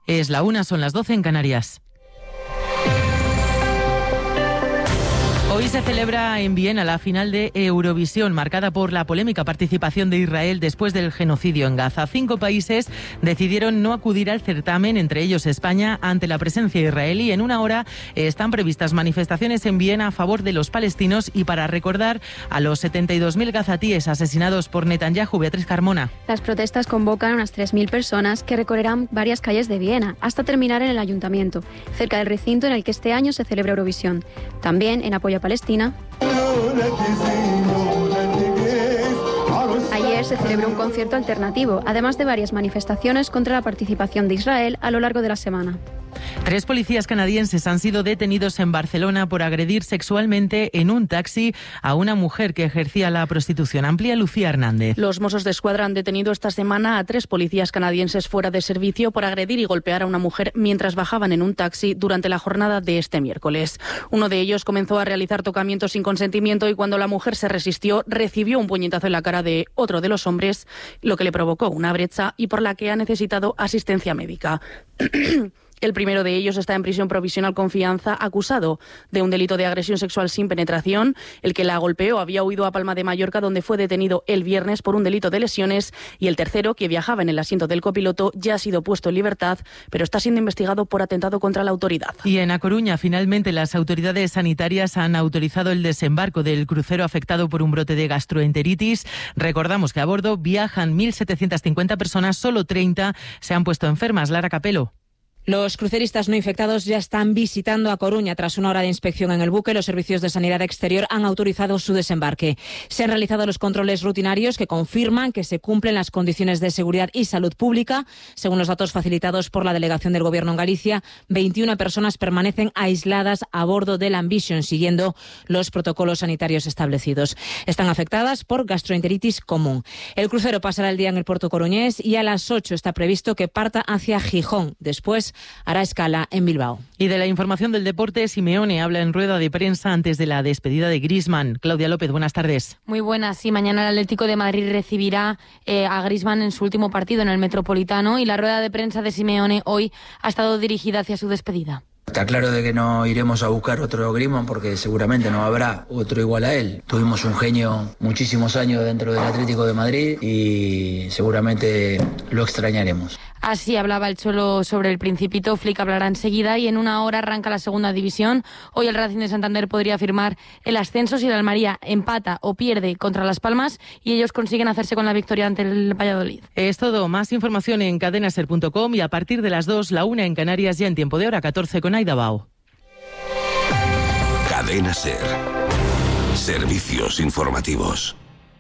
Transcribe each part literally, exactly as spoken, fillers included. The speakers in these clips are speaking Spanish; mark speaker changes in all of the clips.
Speaker 1: Es la una, son las doce en Canarias. Hoy se celebra en Viena la final de Eurovisión, marcada por la polémica participación de Israel después del genocidio en Gaza. Cinco países decidieron no acudir al certamen, entre ellos España, ante la presencia israelí. En una hora están previstas manifestaciones en Viena a favor de los palestinos y para recordar a los setenta y dos mil gazatíes asesinados por Netanyahu. Beatriz Carmona.
Speaker 2: Las protestas convocan a unas tres mil personas que recorrerán varias calles de Viena hasta terminar en el ayuntamiento, cerca del recinto en el que este año se celebra Eurovisión. También en apoyo a Palestina. Ayer se celebró un concierto alternativo, además de varias manifestaciones contra la participación de Israel a lo largo de la semana.
Speaker 1: Tres policías canadienses han sido detenidos en Barcelona por agredir sexualmente en un taxi a una mujer que ejercía la prostitución. Amplía Lucía Hernández.
Speaker 3: Los Mossos d'Esquadra han detenido esta semana a tres policías canadienses fuera de servicio por agredir y golpear a una mujer mientras bajaban en un taxi durante la jornada de este miércoles. Uno de ellos comenzó a realizar tocamientos sin consentimiento y cuando la mujer se resistió recibió un puñetazo en la cara de otro de los hombres, lo que le provocó una brecha y por la que ha necesitado asistencia médica. El primero de ellos está en prisión provisional con fianza, acusado de un delito de agresión sexual sin penetración. El que la golpeó había huido a Palma de Mallorca, donde fue detenido el viernes por un delito de lesiones. Y el tercero, que viajaba en el asiento del copiloto, ya ha sido puesto en libertad, pero está siendo investigado por atentado contra la autoridad.
Speaker 1: Y en A Coruña, finalmente, las autoridades sanitarias han autorizado el desembarco del crucero afectado por un brote de gastroenteritis. Recordamos que a bordo viajan mil setecientas cincuenta personas, solo treinta se han puesto enfermas. Lara Capelo.
Speaker 4: Los cruceristas no infectados ya están visitando A Coruña. Tras una hora de inspección en el buque, los servicios de sanidad exterior han autorizado su desembarque. Se han realizado los controles rutinarios que confirman que se cumplen las condiciones de seguridad y salud pública. Según los datos facilitados por la delegación del Gobierno en Galicia, veintiuna personas permanecen aisladas a bordo del Ambition, siguiendo los protocolos sanitarios establecidos. Están afectadas por gastroenteritis común. El crucero pasará el día en el puerto coruñés y a las ocho está previsto que parta hacia Gijón. Después hará escala en Bilbao.
Speaker 1: Y de la información del deporte, Simeone habla en rueda de prensa antes de la despedida de Griezmann. Claudia López, buenas tardes.
Speaker 5: Muy buenas. Sí, mañana el Atlético de Madrid recibirá eh, a Griezmann en su último partido en el Metropolitano y la rueda de prensa de Simeone hoy ha estado dirigida hacia su despedida.
Speaker 6: Está claro de que no iremos a buscar otro Griezmann porque seguramente no habrá otro igual a él. Tuvimos un genio muchísimos años dentro del Atlético de Madrid y seguramente lo extrañaremos.
Speaker 5: Así hablaba el Cholo sobre el Principito. Flick hablará enseguida y en una hora arranca la segunda división. Hoy el Racing de Santander podría firmar el ascenso si el Almería empata o pierde contra Las Palmas y ellos consiguen hacerse con la victoria ante el Valladolid.
Speaker 1: Es todo. Más información en cadena ser punto com y a partir de las dos, la una en Canarias, ya en tiempo de hora catorce con Aida Bao.
Speaker 7: Cadena Ser. Servicios informativos.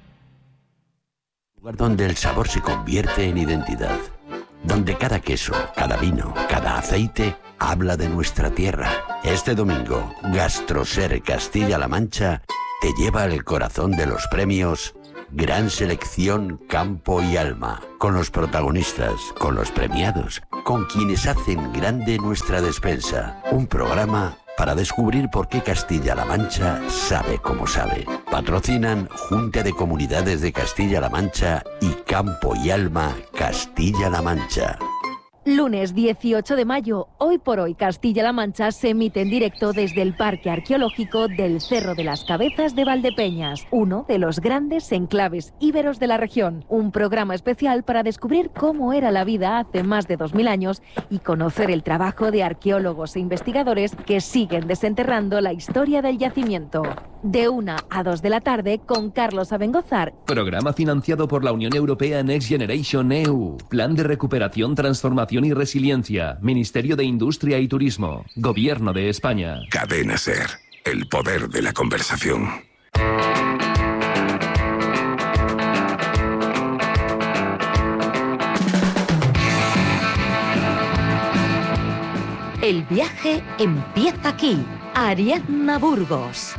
Speaker 8: Lugar donde el sabor se convierte en identidad. Donde cada queso, cada vino, cada aceite habla de nuestra tierra. Este domingo, GastroSer Castilla-La Mancha te lleva al corazón de los premios Gran Selección Campo y Alma, con los protagonistas, con los premiados, con quienes hacen grande nuestra despensa. Un programa para descubrir por qué Castilla-La Mancha sabe como sabe. Patrocinan Junta de Comunidades de Castilla-La Mancha y Campo y Alma Castilla-La Mancha.
Speaker 9: Lunes dieciocho de mayo, Hoy por Hoy Castilla-La Mancha se emite en directo desde el Parque Arqueológico del Cerro de las Cabezas de Valdepeñas, uno de los grandes enclaves íberos de la región. Un programa especial para descubrir cómo era la vida hace más de dos mil años y conocer el trabajo de arqueólogos e investigadores que siguen desenterrando la historia del yacimiento. De una a dos de la tarde con Carlos Abengozar.
Speaker 10: Programa financiado por la Unión Europea Next Generation E U. Plan de recuperación, transformación y resiliencia. Ministerio de Industria y Turismo. Gobierno de España.
Speaker 7: Cadena Ser. El poder de la conversación.
Speaker 9: El viaje empieza aquí. Ariadna Burgos.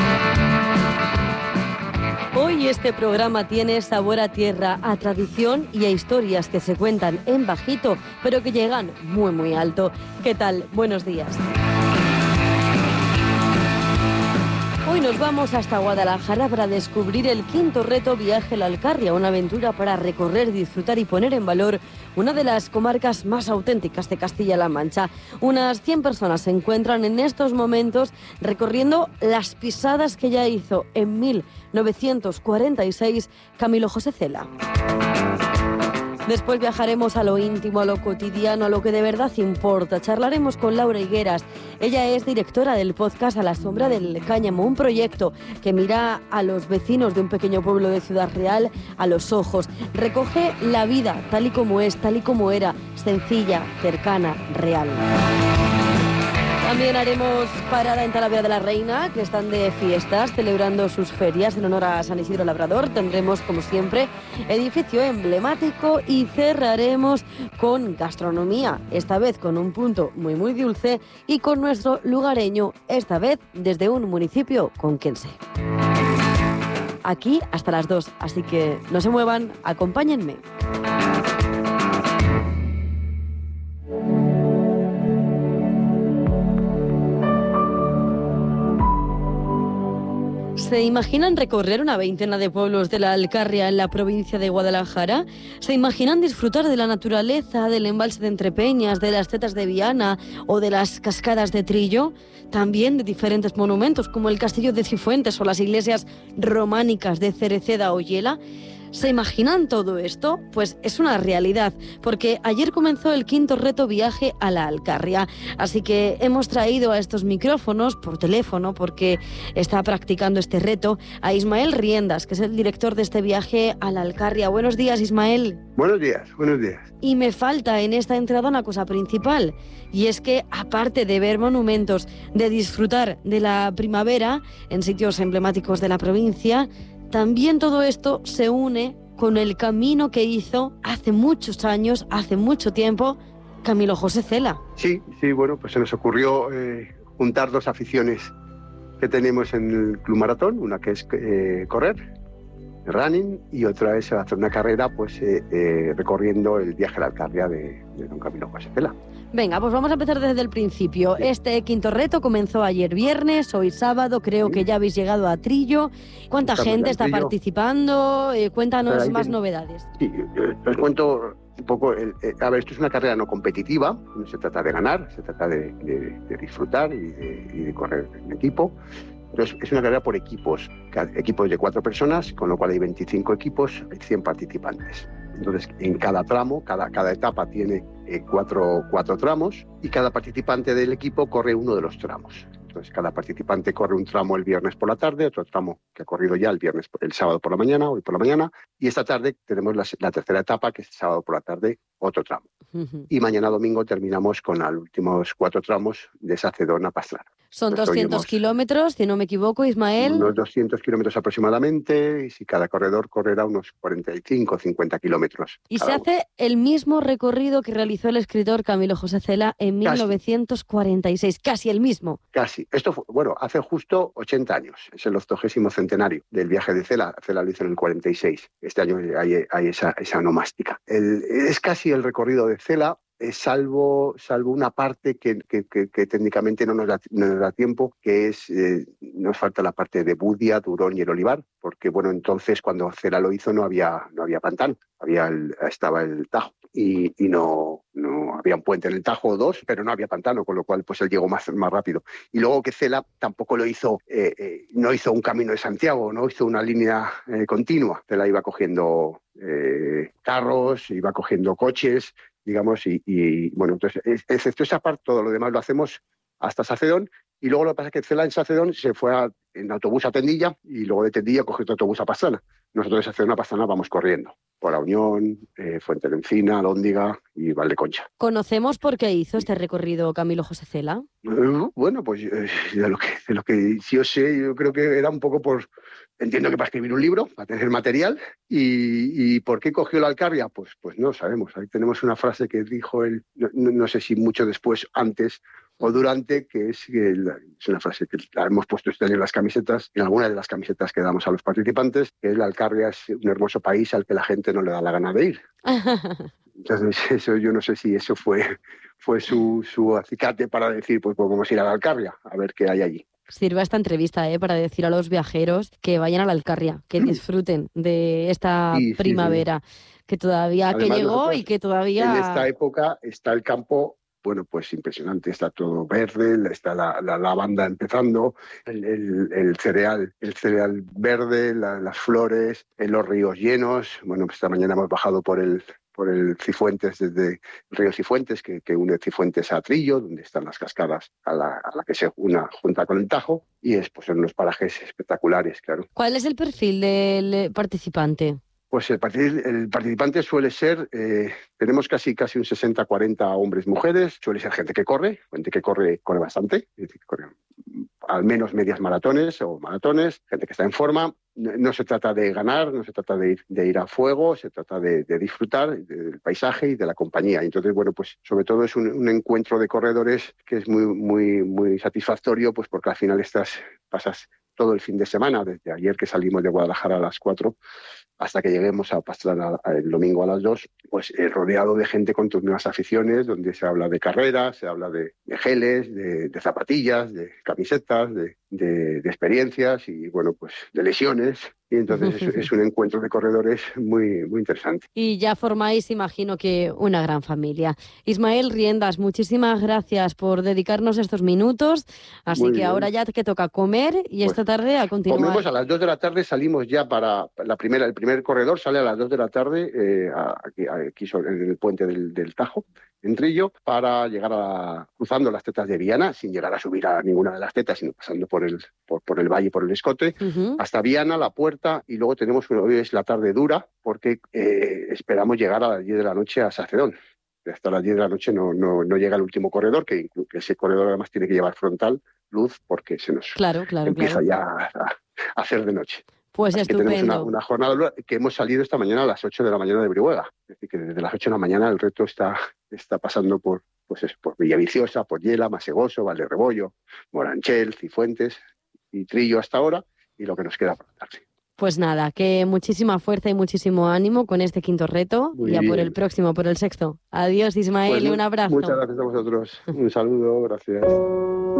Speaker 11: Hoy este programa tiene sabor a tierra, a tradición y a historias que se cuentan en bajito, pero que llegan muy muy alto. ¿Qué tal? Buenos días. Hoy nos vamos hasta Guadalajara para descubrir el quinto reto Viaje a la Alcarria, una aventura para recorrer, disfrutar y poner en valor una de las comarcas más auténticas de Castilla-La Mancha. Unas cien personas se encuentran en estos momentos recorriendo las pisadas que ya hizo en mil novecientos cuarenta y seis Camilo José Cela. Después viajaremos a lo íntimo, a lo cotidiano, a lo que de verdad importa. Charlaremos con Laura Higueras. Ella es directora del podcast A la sombra del cáñamo, un proyecto que mira a los vecinos de un pequeño pueblo de Ciudad Real a los ojos. Recoge la vida tal y como es, tal y como era, sencilla, cercana, real. También haremos parada en Talavera de la Reina, que están de fiestas, celebrando sus ferias en honor a San Isidro Labrador. Tendremos, como siempre, edificio emblemático y cerraremos con gastronomía, esta vez con un punto muy muy dulce y con nuestro lugareño, esta vez desde un municipio conquense. Aquí hasta las dos, así que no se muevan, acompáñenme. ¿Se imaginan recorrer una veintena de pueblos de la Alcarria en la provincia de Guadalajara? ¿Se imaginan disfrutar de la naturaleza, del embalse de Entrepeñas, de las tetas de Viana o de las cascadas de Trillo? También de diferentes monumentos como el castillo de Cifuentes o las iglesias románicas de Cereceda o Yela. ¿Se imaginan todo esto? Pues es una realidad, porque ayer comenzó el quinto reto Viaje a la Alcarria. Así que hemos traído a estos micrófonos por teléfono, porque está practicando este reto, a Ismael Riendas, que es el director de este viaje a la Alcarria. Buenos días, Ismael.
Speaker 12: Buenos días, buenos días.
Speaker 11: Y me falta en esta entrada una cosa principal, y es que aparte de ver monumentos, de disfrutar de la primavera en sitios emblemáticos de la provincia, también todo esto se une con el camino que hizo hace muchos años, hace mucho tiempo, Camilo José Cela.
Speaker 12: Sí, sí, bueno, pues se nos ocurrió eh, juntar dos aficiones que tenemos en el Club Maratón, una que es eh, correr, running, y otra es hacer una carrera pues eh, eh, recorriendo el viaje a la Alcarria de, de don Camilo José Cela.
Speaker 11: Venga, pues vamos a empezar desde el principio. Este quinto reto comenzó ayer viernes, hoy sábado, creo que ya habéis llegado a Trillo. ¿Cuánta Estamos gente está participando? Eh, cuéntanos más ten... novedades.
Speaker 12: Sí, os cuento un poco. El, eh, a ver, esto es una carrera no competitiva, no se trata de ganar, se trata de, de, de disfrutar y de, y de correr en equipo. Entonces, es una carrera por equipos, equipos de cuatro personas, con lo cual hay veinticinco equipos, hay cien participantes. Entonces, en cada tramo, cada, cada etapa tiene eh, cuatro, cuatro tramos y cada participante del equipo corre uno de los tramos. Entonces, cada participante corre un tramo el viernes por la tarde, otro tramo que ha corrido ya el viernes, el sábado por la mañana, hoy por la mañana, y esta tarde tenemos la, la tercera etapa, que es el sábado por la tarde, otro tramo. Uh-huh. Y mañana domingo terminamos con los últimos cuatro tramos de Sacedón a Pastrana.
Speaker 11: Son Entonces, doscientos kilómetros, si no me equivoco, Ismael.
Speaker 12: Unos doscientos kilómetros aproximadamente, y si cada corredor correrá unos cuarenta y cinco o cincuenta kilómetros.
Speaker 11: Y se hace uno. el mismo recorrido que realizó el escritor Camilo José Cela en mil novecientos cuarenta y seis, casi, casi el mismo.
Speaker 12: Casi. Esto fue, bueno, hace justo ochenta años, es el octogésimo centenario del viaje de Cela. Cela lo hizo en el cuarenta y seis. Este año hay, hay esa, esa onomástica. El, es casi el recorrido de Cela, salvo, salvo una parte que, que, que, que técnicamente no nos da, no nos da tiempo, que es, eh, nos falta la parte de Budia, Durón y el Olivar, porque bueno, entonces cuando Cela lo hizo no había, no había pantano, había el, estaba el Tajo y, y no, no había un puente en el Tajo o dos, pero no había pantano, con lo cual pues él llegó más, más rápido. Y luego que Cela tampoco lo hizo, eh, eh, no hizo un camino de Santiago, no hizo una línea eh, continua. Cela iba cogiendo eh, carros, iba cogiendo coches, digamos, y, y bueno, entonces, excepto esa parte, todo lo demás lo hacemos hasta Sacedón, y luego lo que pasa es que Cela en Sacedón se fue a, en autobús a Tendilla, y luego de Tendilla cogió otro autobús a Pastrana. Nosotros de Sacedón a Pastrana vamos corriendo, por La Unión, eh, Fuente de Encina, Lóndiga y Valdeconcha.
Speaker 11: ¿Conocemos por qué hizo este recorrido Camilo José Cela?
Speaker 12: Eh, bueno, pues eh, de, lo que, de lo que sí yo sé, yo creo que era un poco por... Entiendo que para escribir un libro, para tener material. ¿Y, y por qué cogió la Alcarria? Pues, pues no sabemos. Ahí tenemos una frase que dijo él, no, no sé si mucho después, antes o durante, que es, que la, es una frase que la hemos puesto este año en las camisetas, en algunas de las camisetas que damos a los participantes, que es: la Alcarria es un hermoso país al que la gente no le da la gana de ir. Entonces, eso, yo no sé si eso fue, fue su, su acicate para decir, pues, pues vamos a ir a la Alcarria, a ver qué hay allí.
Speaker 11: sirva esta entrevista ¿eh? para decir a los viajeros que vayan a la Alcarria, que disfruten de esta sí, primavera, sí, sí. que todavía Además, que llegó y que todavía...
Speaker 12: En esta época está el campo... Bueno, pues impresionante, está todo verde, está la, la lavanda empezando, el, el, el cereal, el cereal verde, la, las flores, los ríos llenos. Bueno, esta mañana hemos bajado por el por el Cifuentes, desde el río Cifuentes, que, que une Cifuentes a Trillo, donde están las cascadas a la, a la que se una junta con el Tajo, y es pues en unos parajes espectaculares, claro.
Speaker 11: ¿Cuál es el perfil del participante?
Speaker 12: Pues el, el participante suele ser, eh, tenemos casi casi un sesenta cuarenta hombres, mujeres, suele ser gente que corre, gente que corre, corre bastante, es decir, corre al menos medias maratones o maratones, gente que está en forma. No se trata de ganar, no se trata de ir, de ir a fuego, se trata de, de disfrutar del paisaje y de la compañía. Entonces, bueno, pues sobre todo es un, un encuentro de corredores que es muy, muy, muy satisfactorio, pues porque al final estás, pasas todo el fin de semana, desde ayer que salimos de Guadalajara a las cuatro, hasta que lleguemos a Pastrana el domingo a las dos, pues eh, rodeado de gente con tus nuevas aficiones, donde se habla de carreras, se habla de, de geles, de, de zapatillas, de camisetas, de, de, de experiencias y, bueno, pues de lesiones. Y entonces es, es un encuentro de corredores muy, muy interesante.
Speaker 11: Y ya formáis, imagino que, una gran familia. Ismael Riendas, muchísimas gracias por dedicarnos estos minutos. Así muy que bien. Ahora ya te toca comer y pues, esta tarde a continuar.
Speaker 12: Comemos a las dos de la tarde, salimos ya para la primera, el primer corredor sale a las dos de la tarde eh, aquí, aquí en el puente del, del Tajo, en Trillo, para llegar a, cruzando las tetas de Viana, sin llegar a subir a ninguna de las tetas, sino pasando por el, por, por el valle, por el escote, uh-huh. hasta Viana, la puerta, y luego tenemos, hoy es la tarde dura, porque eh, esperamos llegar a las diez de la noche a Sacedón. Hasta las diez de la noche no, no, no llega el último corredor, que, que ese corredor además tiene que llevar frontal, luz, porque se nos
Speaker 11: claro, claro,
Speaker 12: empieza
Speaker 11: claro.
Speaker 12: ya a, a hacer de noche.
Speaker 11: Pues
Speaker 12: Así
Speaker 11: estupendo.
Speaker 12: Que tenemos una, una jornada que hemos salido esta mañana a las ocho de la mañana de Brihuega. Es decir, que desde las ocho de la mañana el reto está, está pasando por, pues es, por Villaviciosa, por Yela, Masegoso, Valderrebollo, Moranchel, Cifuentes y Trillo hasta ahora, y lo que nos queda por la tarde.
Speaker 11: Pues nada, que muchísima fuerza y muchísimo ánimo con este quinto reto. Muy y a bien. Por el próximo, por el sexto. Adiós, Ismael, pues, un abrazo.
Speaker 12: Muchas gracias a vosotros. Un saludo, gracias.